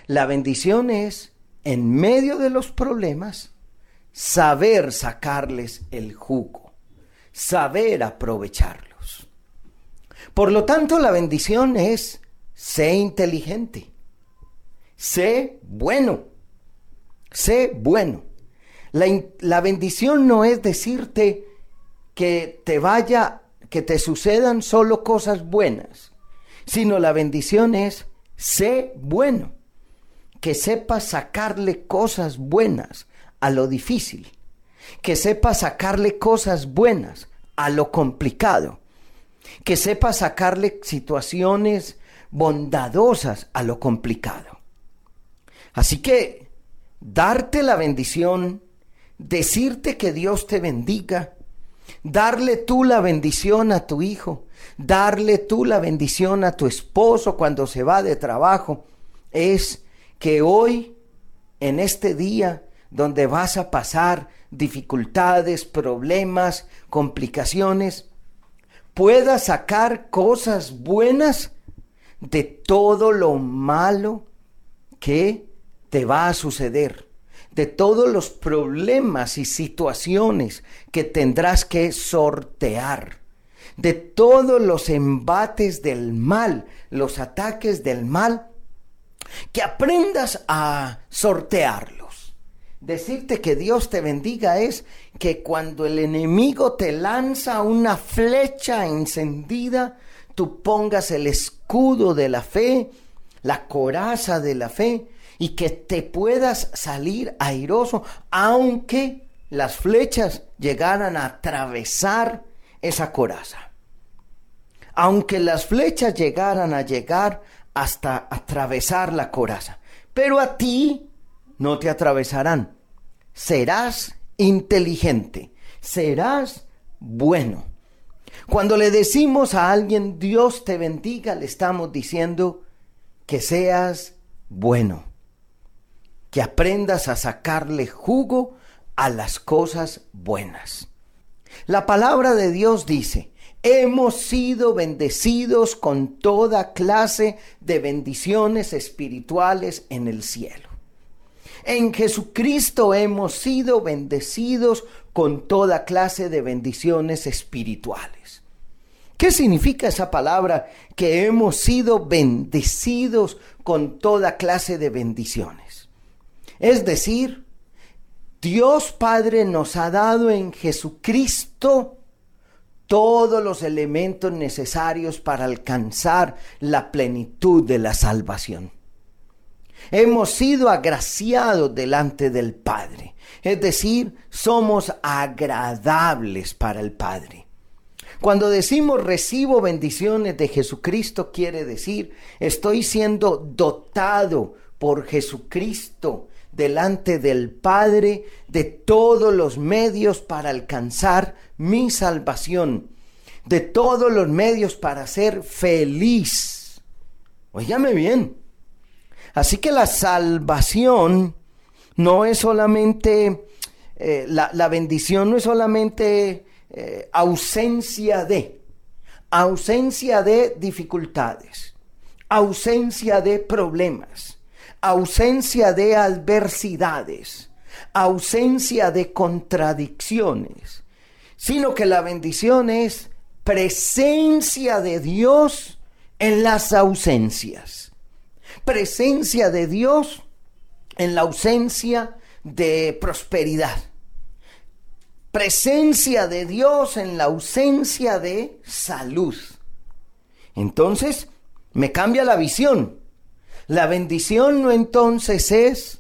La bendición es, en medio de los problemas, saber sacarles el jugo, saber aprovecharlos. Por lo tanto, la bendición es, sé inteligente, sé bueno, sé bueno. La bendición no es decirte que te sucedan solo cosas buenas, sino la bendición es, sé bueno, que sepas sacarle cosas buenas a lo difícil, que sepas sacarle cosas buenas a lo complicado, que sepas sacarle situaciones bondadosas a lo complicado. Así que darte la bendición, decirte que Dios te bendiga, darle tú la bendición a tu hijo, darle tú la bendición a tu esposo cuando se va de trabajo, es que hoy, en este día donde vas a pasar dificultades, problemas, complicaciones, puedas sacar cosas buenas de todo lo malo que te va a suceder, de todos los problemas y situaciones que tendrás que sortear, de todos los embates del mal, los ataques del mal, que aprendas a sortearlos. Decirte que Dios te bendiga es que cuando el enemigo te lanza una flecha encendida, tú pongas el escudo de la fe, la coraza de la fe, y que te puedas salir airoso, aunque las flechas llegaran a atravesar esa coraza. Aunque las flechas llegaran a llegar hasta atravesar la coraza, pero a ti no te atravesarán. Serás inteligente, serás bueno. Cuando le decimos a alguien Dios te bendiga, le estamos diciendo que seas bueno, que aprendas a sacarle jugo a las cosas buenas. La palabra de Dios dice: hemos sido bendecidos con toda clase de bendiciones espirituales en el cielo. En Jesucristo hemos sido bendecidos con toda clase de bendiciones espirituales. ¿Qué significa esa palabra, que hemos sido bendecidos con toda clase de bendiciones? Es decir, Dios Padre nos ha dado en Jesucristo todos los elementos necesarios para alcanzar la plenitud de la salvación. Hemos sido agraciados delante del Padre, es decir, somos agradables para el Padre. Cuando decimos recibo bendiciones de Jesucristo, quiere decir estoy siendo dotado por Jesucristo delante del Padre de todos los medios para alcanzar mi salvación, de todos los medios para ser feliz. Óigame bien. Así que la salvación no es solamente, la bendición no es solamente ausencia de dificultades, ausencia de problemas, ausencia de adversidades, ausencia de contradicciones, sino que la bendición es presencia de Dios en las ausencias. Presencia de Dios en la ausencia de prosperidad. Presencia de Dios en la ausencia de salud. Entonces, me cambia la visión. La bendición no entonces es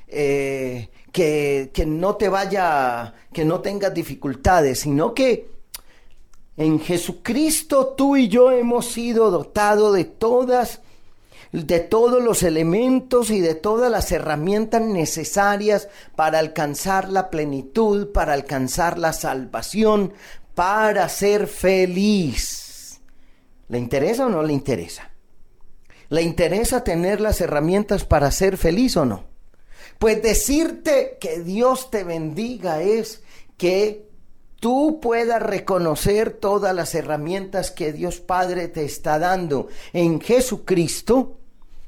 que no te vaya, que no tengas dificultades, sino que en Jesucristo tú y yo hemos sido dotados de todos los elementos y de todas las herramientas necesarias para alcanzar la plenitud, para alcanzar la salvación, para ser feliz. ¿Le interesa o no le interesa? ¿Le interesa tener las herramientas para ser feliz o no? Pues decirte que Dios te bendiga es que tú puedas reconocer todas las herramientas que Dios Padre te está dando en Jesucristo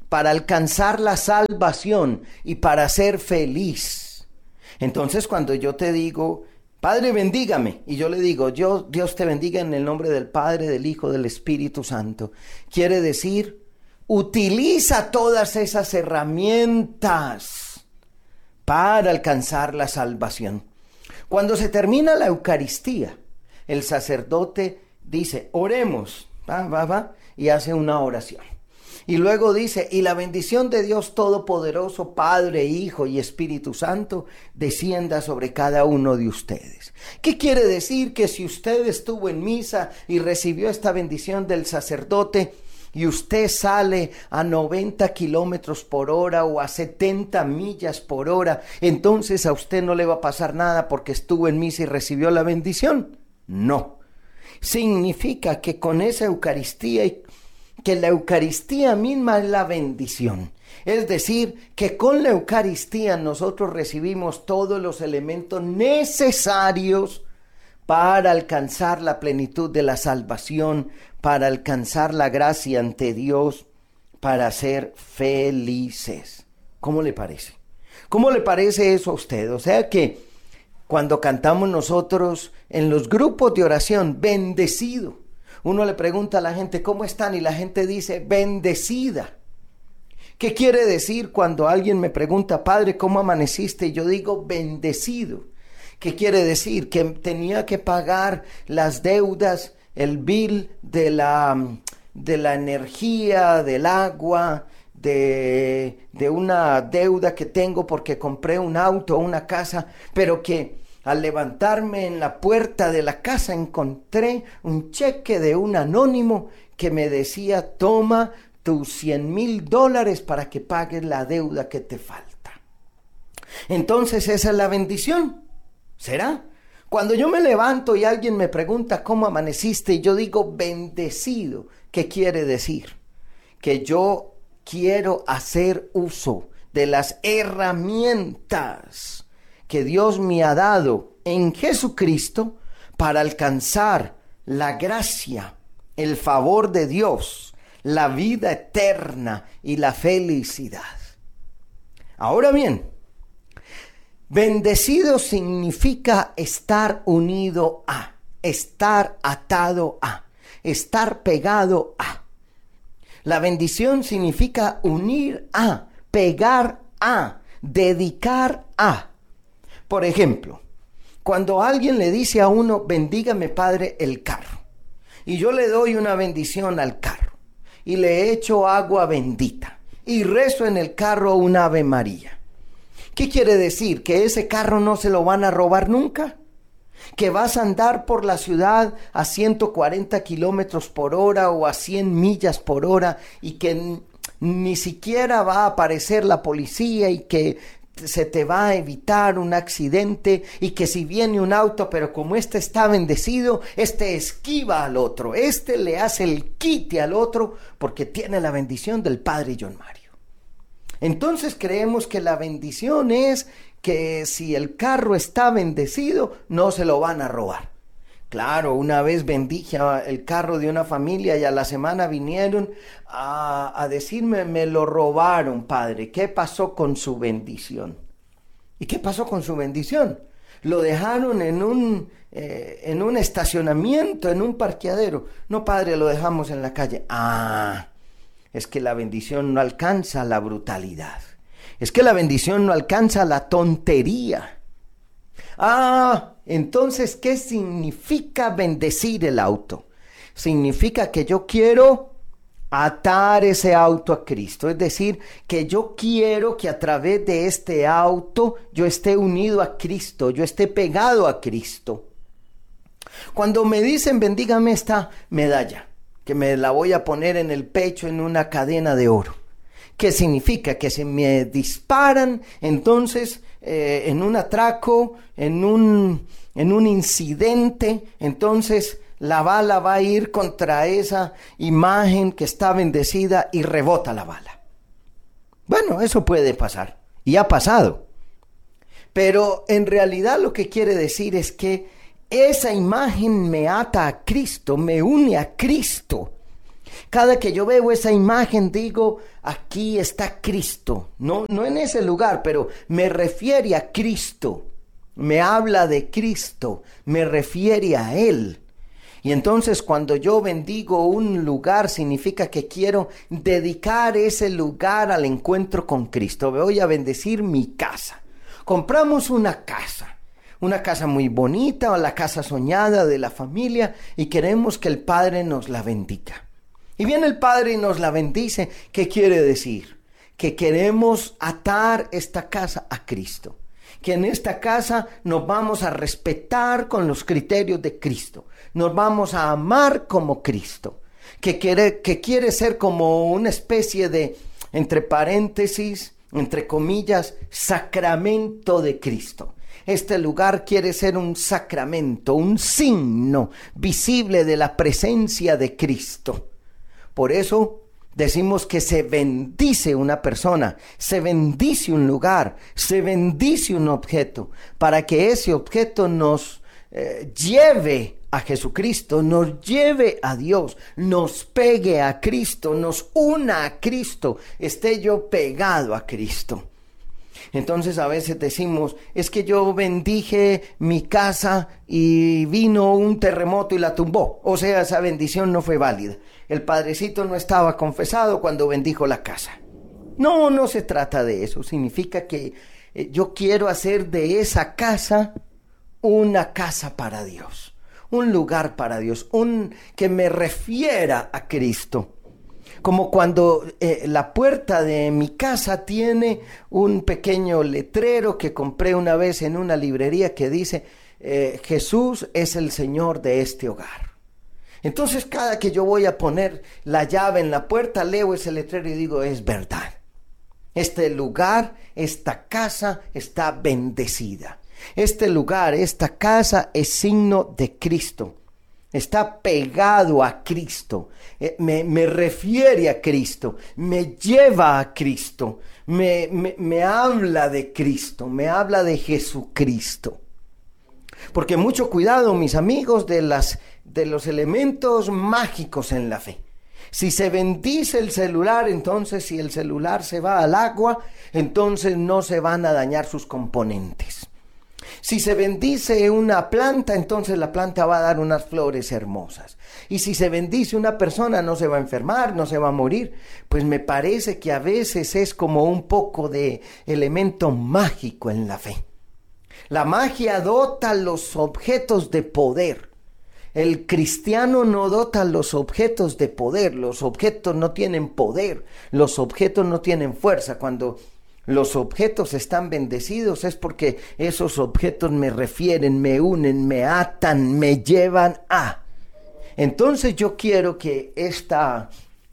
para alcanzar la salvación y para ser feliz. Entonces, cuando yo te digo, Padre, bendígame, y yo le digo, Dios te bendiga en el nombre del Padre, del Hijo, del Espíritu Santo, quiere decir, utiliza todas esas herramientas para alcanzar la salvación. Cuando se termina la Eucaristía, el sacerdote dice, oremos, y hace una oración. Y luego dice, y la bendición de Dios Todopoderoso, Padre, Hijo y Espíritu Santo, descienda sobre cada uno de ustedes. ¿Qué quiere decir? Que si usted estuvo en misa y recibió esta bendición del sacerdote, y usted sale a 90 kilómetros por hora o a 70 millas por hora, entonces a usted no le va a pasar nada porque estuvo en misa y recibió la bendición. No. Significa que con esa Eucaristía, que la Eucaristía misma es la bendición. Es decir, que con la Eucaristía nosotros recibimos todos los elementos necesarios para alcanzar la plenitud de la salvación, para alcanzar la gracia ante Dios, para ser felices. ¿Cómo le parece? ¿Cómo le parece eso a usted? O sea que cuando cantamos nosotros en los grupos de oración, bendecido, uno le pregunta a la gente, ¿cómo están? Y la gente dice, bendecida. ¿Qué quiere decir cuando alguien me pregunta, Padre, ¿cómo amaneciste? Y yo digo, bendecido. ¿Qué quiere decir? Que tenía que pagar las deudas, el bill de la energía, del agua, de una deuda que tengo porque compré un auto o una casa, pero que al levantarme en la puerta de la casa encontré un cheque de un anónimo que me decía, toma tus $100,000 para que pagues la deuda que te falta. Entonces esa es la bendición. ¿Será? Cuando yo me levanto y alguien me pregunta cómo amaneciste y yo digo bendecido, ¿qué quiere decir? Que yo quiero hacer uso de las herramientas que Dios me ha dado en Jesucristo para alcanzar la gracia, el favor de Dios, la vida eterna y la felicidad. Ahora bien, bendecido significa estar unido a, estar atado a, estar pegado a. La bendición significa unir a, pegar a, dedicar a. Por ejemplo, cuando alguien le dice a uno, bendígame Padre el carro, y yo le doy una bendición al carro, y le echo agua bendita, y rezo en el carro un Ave María. ¿Qué quiere decir? ¿Que ese carro no se lo van a robar nunca? ¿Que vas a andar por la ciudad a 140 kilómetros por hora o a 100 millas por hora y que ni siquiera va a aparecer la policía y que se te va a evitar un accidente y que si viene un auto, pero como este está bendecido, este esquiva al otro, este le hace el quite al otro porque tiene la bendición del Padre John Mario? Entonces creemos que la bendición es que si el carro está bendecido, no se lo van a robar. Claro, una vez bendije el carro de una familia y a la semana vinieron a decirme, me lo robaron, padre. ¿Qué pasó con su bendición? ¿Y qué pasó con su bendición? Lo dejaron en un estacionamiento, en un parqueadero. No, padre, lo dejamos en la calle. Es que la bendición no alcanza la brutalidad. Es que la bendición no alcanza la tontería. Entonces, ¿qué significa bendecir el auto? Significa que yo quiero atar ese auto a Cristo. Es decir, que yo quiero que a través de este auto yo esté unido a Cristo, yo esté pegado a Cristo. Cuando me dicen bendígame esta medalla, que me la voy a poner en el pecho en una cadena de oro. ¿Qué significa? Que si me disparan, entonces en un atraco, en un incidente, entonces la bala va a ir contra esa imagen que está bendecida y rebota la bala. Bueno, eso puede pasar y ha pasado. Pero en realidad lo que quiere decir es que esa imagen me ata a Cristo, me une a Cristo. Cada que yo veo esa imagen digo, aquí está Cristo. No en ese lugar, pero me refiere a Cristo. Me habla de Cristo, me refiere a Él. Y entonces cuando yo bendigo un lugar, significa que quiero dedicar ese lugar al encuentro con Cristo. Voy a bendecir mi casa. Compramos una casa muy bonita, o la casa soñada de la familia, y queremos que el Padre nos la bendiga. Y viene el Padre y nos la bendice. ¿Qué quiere decir? Que queremos atar esta casa a Cristo. Que en esta casa nos vamos a respetar con los criterios de Cristo. Nos vamos a amar como Cristo. Que quiere ser como una especie de, entre paréntesis, entre comillas, sacramento de Cristo. Este lugar quiere ser un sacramento, un signo visible de la presencia de Cristo. Por eso decimos que se bendice una persona, se bendice un lugar, se bendice un objeto, para que ese objeto nos lleve a Jesucristo, nos lleve a Dios, nos pegue a Cristo, nos una a Cristo, esté yo pegado a Cristo. Entonces a veces decimos, es que yo bendije mi casa y vino un terremoto y la tumbó. O sea, esa bendición no fue válida. El padrecito no estaba confesado cuando bendijo la casa. No se trata de eso. Significa que yo quiero hacer de esa casa una casa para Dios. Un lugar para Dios. Que me refiera a Cristo. Como cuando la puerta de mi casa tiene un pequeño letrero que compré una vez en una librería que dice, Jesús es el Señor de este hogar. Entonces cada que yo voy a poner la llave en la puerta, leo ese letrero y digo, es verdad. Este lugar, esta casa está bendecida. Este lugar, esta casa es signo de Cristo. Está pegado a Cristo, me refiere a Cristo, me lleva a Cristo, me habla de Cristo, me habla de Jesucristo. Porque mucho cuidado, mis amigos, de los elementos mágicos en la fe. Si se bendice el celular, entonces si el celular se va al agua, entonces no se van a dañar sus componentes. Si se bendice una planta, entonces la planta va a dar unas flores hermosas. Y si se bendice una persona, no se va a enfermar, no se va a morir. Pues me parece que a veces es como un poco de elemento mágico en la fe. La magia dota los objetos de poder. El cristiano no dota los objetos de poder. Los objetos no tienen poder. Los objetos no tienen fuerza. Cuando los objetos están bendecidos es porque esos objetos me refieren, me unen, me atan, me llevan a. Entonces yo quiero que esta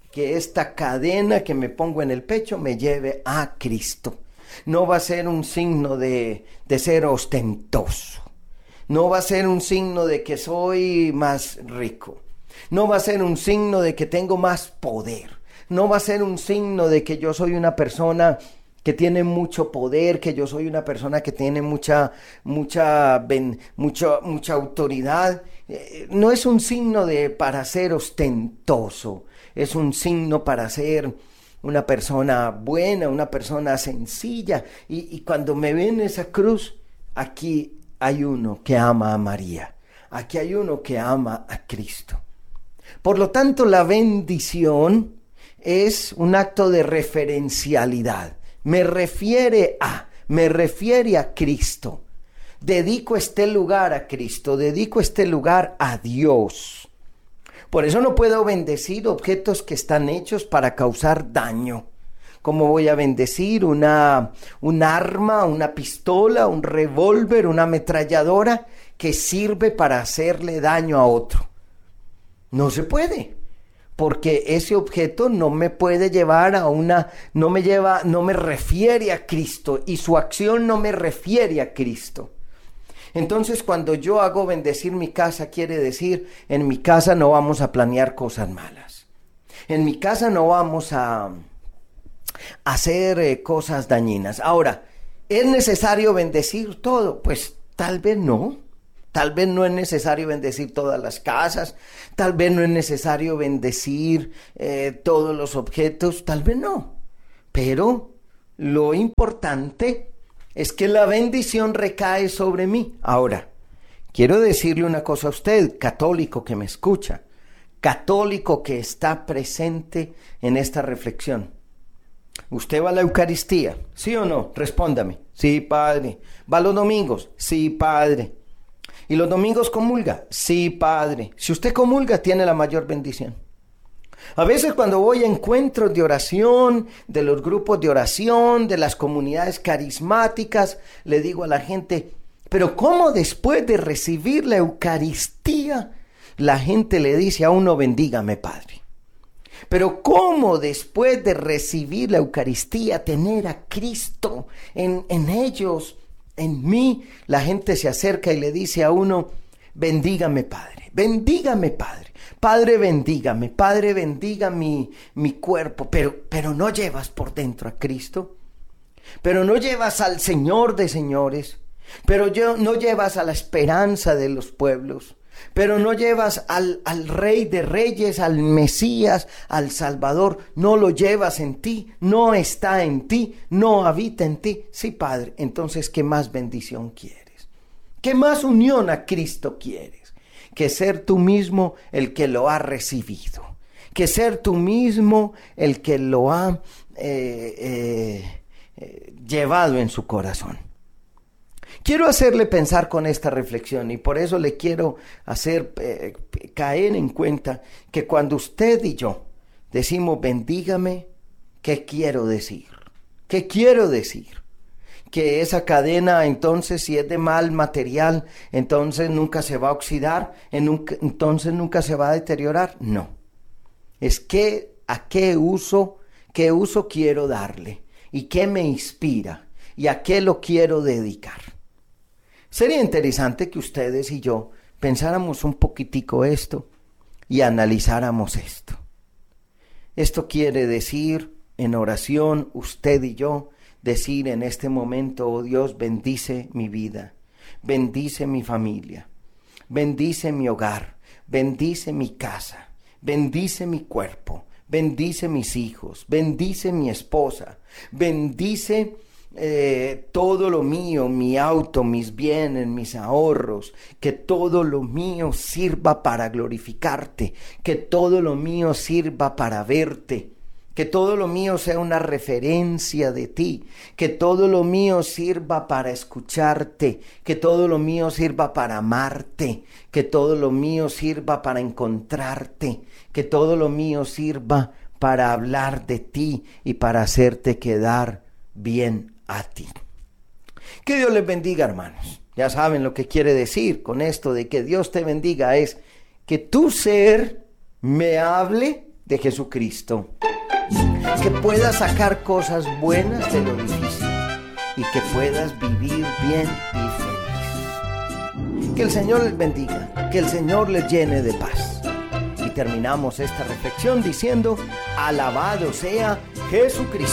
cadena que me pongo en el pecho me lleve a Cristo. No va a ser un signo de ser ostentoso. No va a ser un signo de que soy más rico. No va a ser un signo de que tengo más poder. No va a ser un signo de que yo soy una persona que tiene mucho poder, que yo soy una persona que tiene mucha autoridad. No es un signo para ser ostentoso, es un signo para ser una persona buena, una persona sencilla. Y cuando me ven esa cruz, aquí hay uno que ama a María, aquí hay uno que ama a Cristo. Por lo tanto, la bendición es un acto de referencialidad. Me refiere a Cristo. Dedico este lugar a Cristo, dedico este lugar a Dios. Por eso no puedo bendecir objetos que están hechos para causar daño. ¿Cómo voy a bendecir un arma, una pistola, un revólver, una ametralladora que sirve para hacerle daño a otro? No se puede. Porque ese objeto no me puede llevar no me refiere a Cristo y su acción no me refiere a Cristo. Entonces cuando yo hago bendecir mi casa, quiere decir, en mi casa no vamos a planear cosas malas. En mi casa no vamos a hacer cosas dañinas. Ahora, ¿es necesario bendecir todo? Pues tal vez no. Tal vez no es necesario bendecir todas las casas, tal vez no es necesario bendecir todos los objetos, tal vez no. Pero lo importante es que la bendición recae sobre mí. Ahora, quiero decirle una cosa a usted, católico que me escucha, católico que está presente en esta reflexión. ¿Usted va a la Eucaristía? ¿Sí o no? Respóndame. Sí, padre. ¿Va los domingos? Sí, padre. ¿Y los domingos comulga? Sí, padre. Si usted comulga, tiene la mayor bendición. A veces cuando voy a encuentros de oración, de los grupos de oración, de las comunidades carismáticas, le digo a la gente, pero ¿cómo después de recibir la Eucaristía, la gente le dice a uno, bendígame, padre? Pero ¿cómo después de recibir la Eucaristía, tener a Cristo en ellos, en mí, la gente se acerca y le dice a uno, bendígame, padre, bendígame, padre, padre, bendiga mi cuerpo, pero no llevas por dentro a Cristo, pero no llevas al Señor de señores, pero no llevas a la esperanza de los pueblos, pero no llevas al Rey de Reyes, al Mesías, al Salvador, no lo llevas en ti, no está en ti, no habita en ti. Sí, Padre, entonces, ¿qué más bendición quieres? ¿Qué más unión a Cristo quieres? Que ser tú mismo el que lo ha recibido, que ser tú mismo el que lo ha llevado en su corazón. Quiero hacerle pensar con esta reflexión y por eso le quiero hacer caer en cuenta que cuando usted y yo decimos bendígame, ¿qué quiero decir? ¿Qué quiero decir? Que esa cadena entonces, si es de mal material, entonces nunca se va a oxidar, entonces nunca se va a deteriorar. No. Es que a qué uso quiero darle y qué me inspira y a qué lo quiero dedicar. Sería interesante que ustedes y yo pensáramos un poquitico esto y analizáramos esto. Esto quiere decir en oración, usted y yo, decir en este momento, oh Dios, bendice mi vida, bendice mi familia, bendice mi hogar, bendice mi casa, bendice mi cuerpo, bendice mis hijos, bendice mi esposa, bendice todo lo mío, mi auto, mis bienes, mis ahorros, que todo lo mío sirva para glorificarte, que todo lo mío sirva para verte, que todo lo mío sea una referencia de ti, que todo lo mío sirva para escucharte, que todo lo mío sirva para amarte, que todo lo mío sirva para encontrarte, que todo lo mío sirva para hablar de ti y para hacerte quedar bien a ti. Que Dios les bendiga, hermanos. Ya saben lo que quiere decir con esto de que Dios te bendiga, es que tu ser me hable de Jesucristo, que puedas sacar cosas buenas de lo difícil y que puedas vivir bien y feliz. Que el Señor les bendiga, que el Señor les llene de paz. Y terminamos esta reflexión diciendo, alabado sea Jesucristo.